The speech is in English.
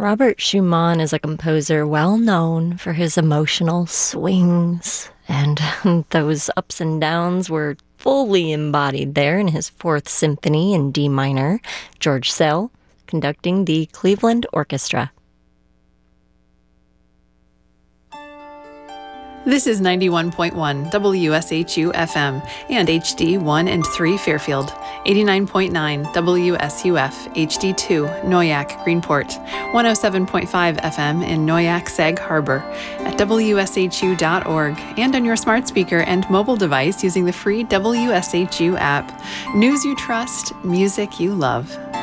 Robert Schumann is a composer well known for his emotional swings, and those ups and downs were fully embodied there in his Fourth Symphony in D minor. George Szell conducting the Cleveland Orchestra. This is 91.1 WSHU FM and HD1 and 3 Fairfield, 89.9 WSUF HD2 Noyak Greenport, 107.5 FM in Noyak Sag Harbor, at WSHU.org, and on your smart speaker and mobile device using the free WSHU app. News you trust, music you love.